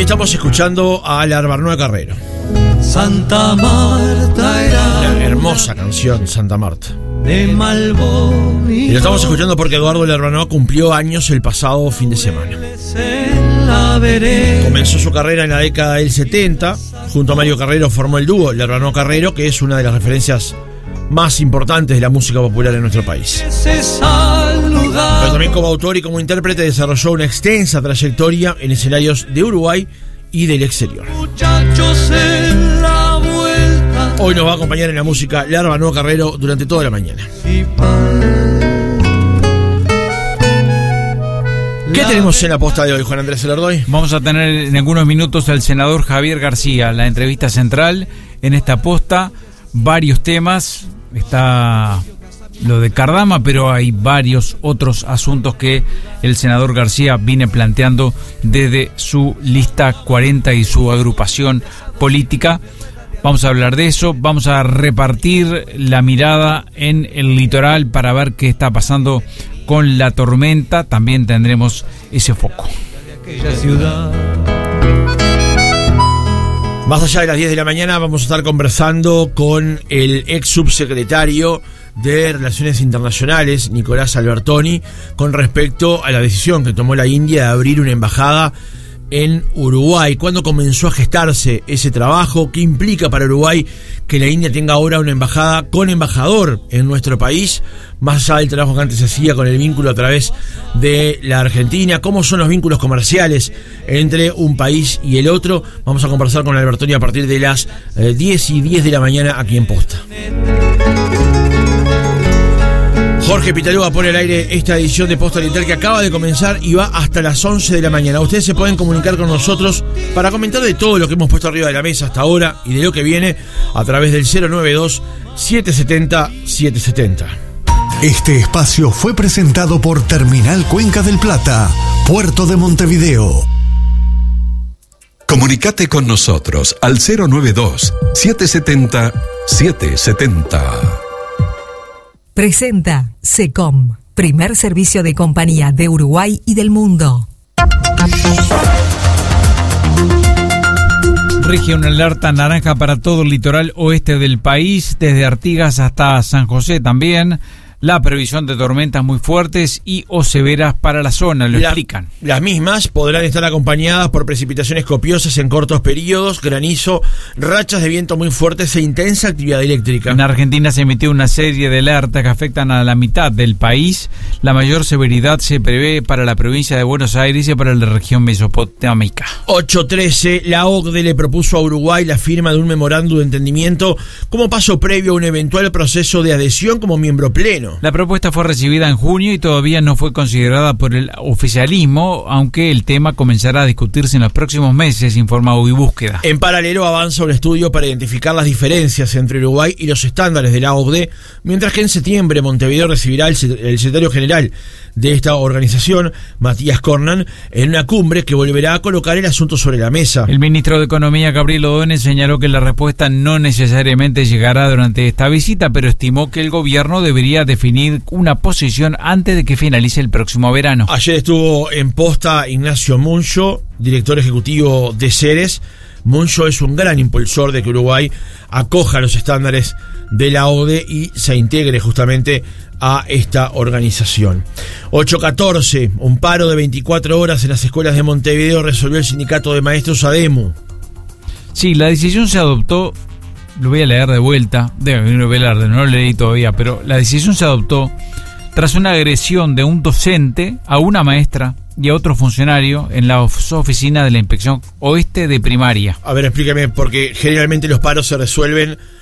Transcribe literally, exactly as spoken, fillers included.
Estamos escuchando a la Arbarnoa Carrero. Santa Marta era La hermosa canción Santa Marta. de Malbón Y lo estamos escuchando porque Eduardo Larbannoa cumplió años el pasado fin de semana. en la vereda. Comenzó su carrera en la década del setenta. Junto a Mario Carrero formó el dúo Larbannoa Carrero, que es una de las referencias más importantes de la música popular en nuestro país. Se saluda. Pero también como autor y como intérprete desarrolló una extensa trayectoria en escenarios de Uruguay y del exterior. Muchachos en la vuelta. Hoy nos va a acompañar en la música Larbannoa Carrero durante toda la mañana. Y pan. ¿Qué tenemos en la posta de hoy, Juan Andrés Elardoy? Vamos a tener en algunos minutos al senador Javier García, la entrevista central en esta posta, varios temas, está lo de Cardama, pero hay varios otros asuntos que el senador García viene planteando desde su lista cuarenta y su agrupación política. Vamos a hablar de eso, vamos a repartir la mirada en el litoral para ver qué está pasando con la tormenta, también tendremos ese foco. Aquella ciudad. Más allá de las diez de la mañana vamos a estar conversando con el ex subsecretario de Relaciones Internacionales, Nicolás Albertoni, con respecto a la decisión que tomó la India de abrir una embajada en Uruguay. ¿Cuándo comenzó a gestarse ese trabajo? ¿Qué implica para Uruguay que la India tenga ahora una embajada con embajador en nuestro país? Más allá del trabajo que antes se hacía con el vínculo a través de la Argentina. ¿Cómo son los vínculos comerciales entre un país y el otro? Vamos a conversar con Albertoni a partir de las eh, diez y diez de la mañana aquí en Posta. Jorge Pitalúa pone al aire esta edición de Posta Literal que acaba de comenzar y va hasta las once de la mañana. Ustedes se pueden comunicar con nosotros para comentar de todo lo que hemos puesto arriba de la mesa hasta ahora y de lo que viene a través del cero nueve dos, siete siete cero, siete siete cero. Este espacio fue presentado por Terminal Cuenca del Plata, Puerto de Montevideo. Comunicate con nosotros al cero nueve dos, siete siete cero, siete siete cero. Presenta SECOM, primer servicio de compañía de Uruguay y del mundo. Rige una alerta naranja para todo el litoral oeste del país, desde Artigas hasta San José también. La previsión de tormentas muy fuertes y o severas para la zona, lo la, explican. Las mismas podrán estar acompañadas por precipitaciones copiosas en cortos periodos, granizo, rachas de viento muy fuertes e intensa actividad eléctrica. En Argentina se emitió una serie de alertas que afectan a la mitad del país. La mayor severidad se prevé para la provincia de Buenos Aires y para la región mesopotámica. ocho trece, la O C D E le propuso a Uruguay la firma de un memorándum de entendimiento como paso previo a un eventual proceso de adhesión como miembro pleno. La propuesta fue recibida en junio y todavía no fue considerada por el oficialismo, aunque el tema comenzará a discutirse en los próximos meses, informa U B I Búsqueda. En paralelo avanza un estudio para identificar las diferencias entre Uruguay y los estándares de la O C D E, mientras que en septiembre Montevideo recibirá el, el secretario general de esta organización, Matías Cornan, en una cumbre que volverá a colocar el asunto sobre la mesa. El ministro de Economía, Gabriel O'Donnell, señaló que la respuesta no necesariamente llegará durante esta visita, pero estimó que el gobierno debería definir una posición antes de que finalice el próximo verano. Ayer estuvo en Posta Ignacio Muncho, director ejecutivo de Ceres. Muncho es un gran impulsor de que Uruguay acoja los estándares de la O C D E y se integre justamente a esta organización. ocho catorce, un paro de veinticuatro horas en las escuelas de Montevideo resolvió el sindicato de maestros ADEMU. Sí, la decisión se adoptó, lo voy a leer de vuelta, debe leer, no lo leí todavía, pero la decisión se adoptó tras una agresión de un docente a una maestra y a otro funcionario en la oficina de la Inspección Oeste de Primaria. A ver, explícame, porque generalmente los paros se resuelven